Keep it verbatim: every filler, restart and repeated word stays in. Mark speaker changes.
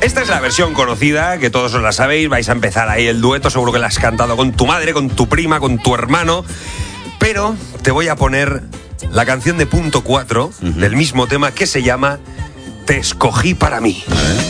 Speaker 1: Esta es la versión conocida, que todos os la sabéis. Vais a empezar ahí el dueto, seguro que la has cantado con tu madre, con tu prima, con tu hermano. Pero te voy a poner la canción de Punto cuatro, uh-huh, del mismo tema, que se llama Te escogí para mí.